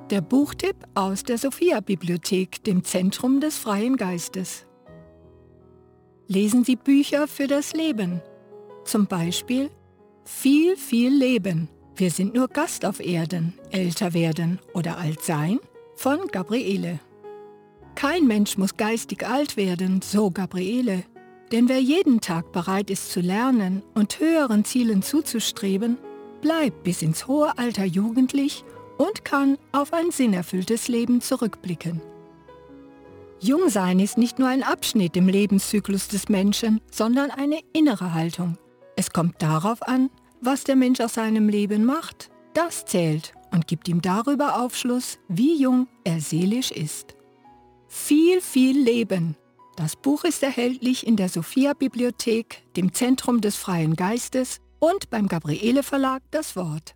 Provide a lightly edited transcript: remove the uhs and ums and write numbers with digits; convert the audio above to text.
Der Buchtipp aus der Sophia-Bibliothek, dem Zentrum des freien Geistes. Lesen Sie Bücher für das Leben. Zum Beispiel Viel, viel Leben. Wir sind nur Gast auf Erden, älter werden oder alt sein von Gabriele. Kein Mensch muss geistig alt werden, so Gabriele. Denn wer jeden Tag bereit ist zu lernen und höheren Zielen zuzustreben, bleibt bis ins hohe Alter jugendlich und kann auf ein sinnerfülltes Leben zurückblicken. Jungsein ist nicht nur ein Abschnitt im Lebenszyklus des Menschen, sondern eine innere Haltung. Es kommt darauf an, was der Mensch aus seinem Leben macht. Das zählt und gibt ihm darüber Aufschluss, wie jung er seelisch ist. Viel, viel Leben. Das Buch ist erhältlich in der Sophia-Bibliothek, dem Zentrum des freien Geistes und beim Gabriele Verlag Das Wort.